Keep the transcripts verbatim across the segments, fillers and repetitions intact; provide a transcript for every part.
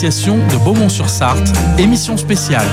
l'association de Beaumont-sur-Sarthe, émission spéciale.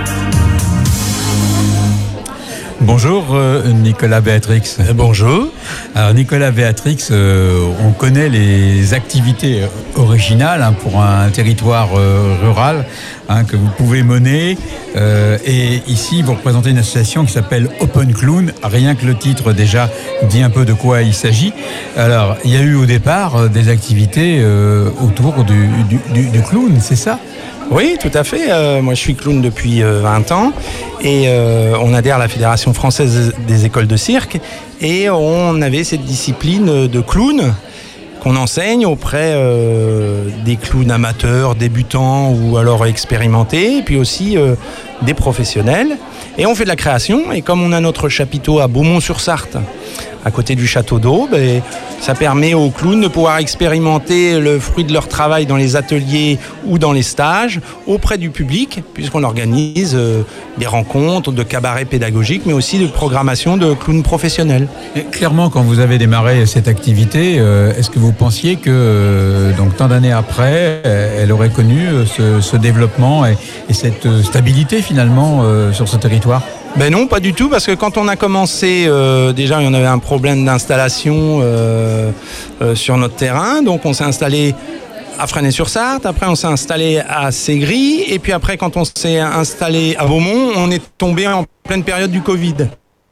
Bonjour euh, Nicolas Béatrix. Bonjour. Alors Nicolas Béatrix, euh, on connaît les activités originales hein, pour un territoire euh, rural hein, que vous pouvez mener. Euh, et ici, vous représentez une association qui s'appelle Open Clown. Rien que le titre déjà dit un peu de quoi il s'agit. Alors, il y a eu au départ euh, des activités euh, autour du, du, du, du clown, c'est ça ? Oui, tout à fait. Euh, moi, je suis clown depuis euh, vingt ans et euh, on adhère à la Fédération française des écoles de cirque et on avait cette discipline de clown qu'on enseigne auprès euh, des clowns amateurs, débutants ou alors expérimentés, et puis aussi euh, des professionnels. Et on fait de la création et comme on a notre chapiteau à Beaumont-sur-Sarthe, à côté du château d'Aube, et ça permet aux clowns de pouvoir expérimenter le fruit de leur travail dans les ateliers ou dans les stages auprès du public, puisqu'on organise euh, des rencontres de cabaret pédagogique, mais aussi de programmation de clowns professionnels. Et clairement, quand vous avez démarré cette activité, euh, est-ce que vous pensiez que, euh, donc tant d'années après, elle aurait connu euh, ce, ce développement et, et cette stabilité finalement euh, sur ce territoire ? Ben non, pas du tout, parce que quand on a commencé, euh, déjà il y en avait un problème d'installation euh, euh, sur notre terrain, donc on s'est installé à Fresnay-sur-Sarthe, après on s'est installé à Ségris, et puis après quand on s'est installé à Beaumont, on est tombé en pleine période du Covid.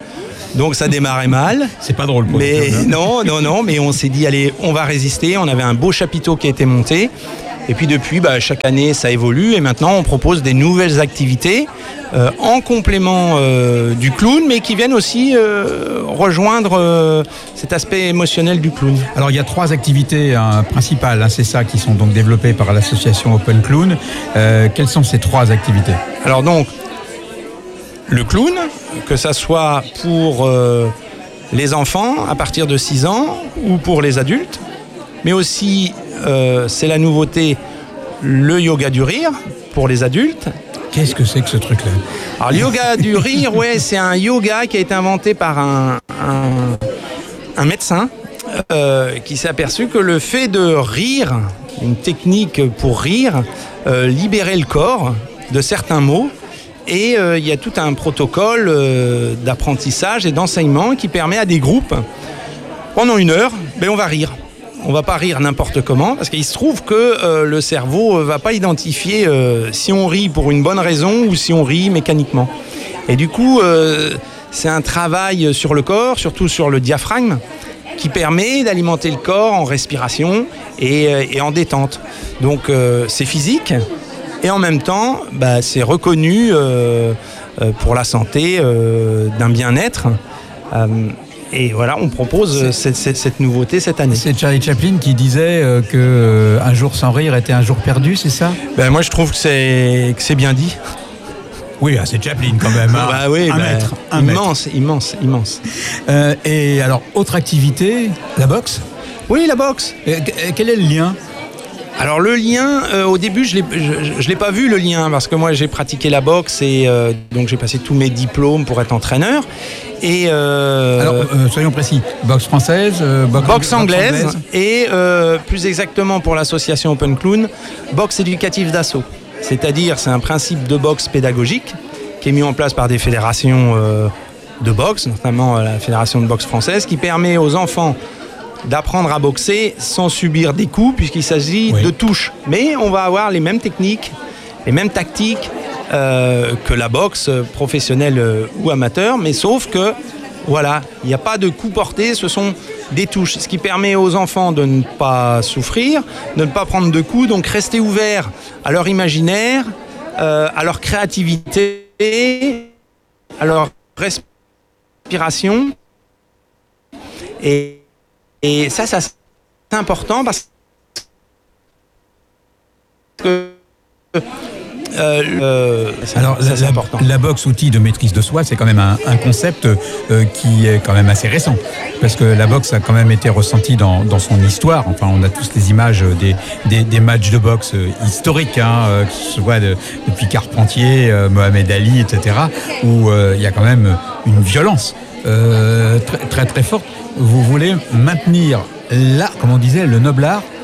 Donc ça démarrait mal. C'est pas drôle pour mais vous, hein. non, non, non, mais on s'est dit allez, on va résister, on avait un beau chapiteau qui a été monté. Et puis depuis, bah, chaque année, ça évolue et maintenant, on propose des nouvelles activités euh, en complément euh, du clown, mais qui viennent aussi euh, rejoindre euh, cet aspect émotionnel du clown. Alors, il y a trois activités hein, principales, hein, c'est ça, qui sont donc développées par l'association Open Clown. Euh, quelles sont ces trois activités ? Alors donc, le clown, que ça soit pour euh, les enfants à partir de six ans ou pour les adultes, mais aussi... Euh, c'est la nouveauté, le yoga du rire pour les adultes. Qu'est-ce que c'est que ce truc-là ? Alors, le yoga du rire, ouais, c'est un yoga qui a été inventé par un, un, un médecin euh, qui s'est aperçu que le fait de rire, une technique pour rire, euh, libérait le corps de certains maux. Et euh, il y a tout un protocole euh, d'apprentissage et d'enseignement qui permet à des groupes, pendant une heure, ben, on va rire. On ne va pas rire n'importe comment, parce qu'il se trouve que euh, le cerveau ne va pas identifier euh, si on rit pour une bonne raison ou si on rit mécaniquement. Et du coup, euh, c'est un travail sur le corps, surtout sur le diaphragme, qui permet d'alimenter le corps en respiration et, et en détente. Donc euh, c'est physique, et en même temps, bah, c'est reconnu euh, euh, pour la santé euh, d'un bien-être. Euh, Et voilà, on propose cette, cette, cette nouveauté cette année. C'est Charlie Chaplin qui disait euh, qu'un euh, jour sans rire était un jour perdu, c'est ça ? Ben moi, je trouve que c'est, que c'est bien dit. Oui, c'est Chaplin quand même. Hein. Bah oui, un bah, maître. Un immense, maître. immense, immense. Euh, et alors, autre activité, la boxe ? Oui, la boxe. Et, quel est le lien ? Alors le lien, euh, au début, je ne l'ai pas vu le lien, parce que moi, j'ai pratiqué la boxe et euh, donc j'ai passé tous mes diplômes pour être entraîneur. Et euh, Alors, euh, soyons précis, boxe française, euh, boxe, boxe anglaise, boxe anglaise. Et euh, plus exactement pour l'association Open Clown, boxe éducative d'assaut. C'est-à-dire, c'est un principe de boxe pédagogique qui est mis en place par des fédérations euh, de boxe, notamment la Fédération de boxe française, qui permet aux enfants d'apprendre à boxer sans subir des coups, puisqu'il s'agit oui. de touches. Mais on va avoir les mêmes techniques, les mêmes tactiques euh, que la boxe professionnelle euh, ou amateur, mais sauf que, voilà, il n'y a pas de coups portés, ce sont des touches. Ce qui permet aux enfants de ne pas souffrir, de ne pas prendre de coups, donc rester ouverts à leur imaginaire, euh, à leur créativité, à leur respiration. Et Et ça, ça c'est important parce que euh, euh, c'est, Alors, ça, la, c'est important. La boxe, outil de maîtrise de soi, c'est quand même un, un concept euh, qui est quand même assez récent. Parce que la boxe a quand même été ressentie dans, dans son histoire. Enfin, on a tous les images des, des, des matchs de boxe historiques, hein, euh, qui se voient de, depuis Carpentier, euh, Mohamed Ali, et cetera, où euh, il y a quand même une violence euh, très, très très forte. Vous voulez maintenir là, comme on disait, le noble art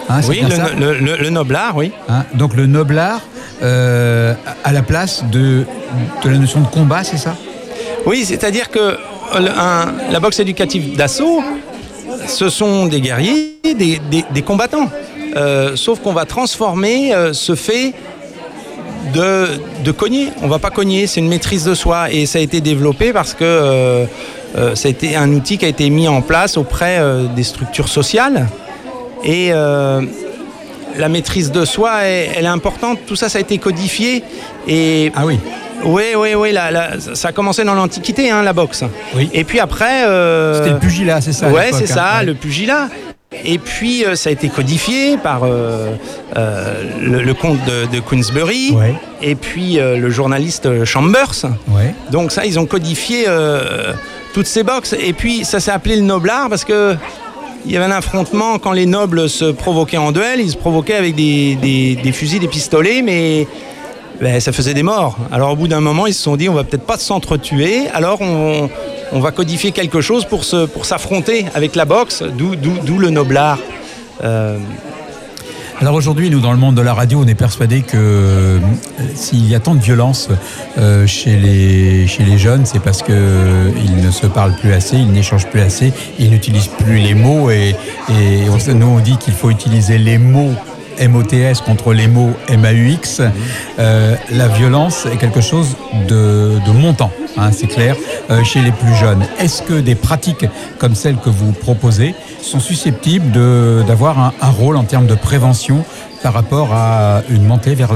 Hein, oui, le, le, le, le noblard, oui. Hein, donc le noblard euh, à la place de, de la notion de combat, c'est ça? Oui, c'est-à-dire que un, la boxe éducative d'assaut, ce sont des guerriers, des, des, des combattants. Euh, sauf qu'on va transformer euh, ce fait de, de cogner. On ne va pas cogner, c'est une maîtrise de soi. Et ça a été développé parce que euh, euh, ça a été un outil qui a été mis en place auprès euh, des structures sociales. Et euh, la maîtrise de soi, elle, elle est importante. Tout ça, ça a été codifié. Et ah oui. Oui, oui, oui. La, la, ça a commencé dans l'Antiquité, hein, la boxe. Oui. Et puis après. Euh, C'était le pugilat, c'est ça? Oui, c'est ça, hein, le pugilat. Et puis euh, ça a été codifié par euh, euh, le, le comte de, de Queensberry, ouais. et puis euh, le journaliste Chambers. Ouais. Donc ça, ils ont codifié euh, toutes ces boxes. Et puis ça s'est appelé le noblard parce que il y avait un affrontement quand les nobles se provoquaient en duel. Ils se provoquaient avec des, des, des fusils, des pistolets, mais ben, ça faisait des morts. Alors au bout d'un moment, ils se sont dit on va peut-être pas s'entretuer. Alors on On va codifier quelque chose pour, se, pour s'affronter avec la boxe, d'où, d'où, d'où le noblard. Euh... Alors aujourd'hui, nous, dans le monde de la radio, on est persuadé que euh, s'il y a tant de violence euh, chez, les, chez les jeunes, c'est parce qu'ils euh, ne se parlent plus assez, ils n'échangent plus assez, ils n'utilisent plus les mots. Et, et on, nous, on dit qu'il faut utiliser les mots M O T S contre les mots M A U X. Euh, la violence est quelque chose de, de montant, hein, c'est clair, euh, chez les plus jeunes. Est-ce que des pratiques comme celles que vous proposez sont susceptibles de, d'avoir un, un rôle en termes de prévention par rapport à une montée vers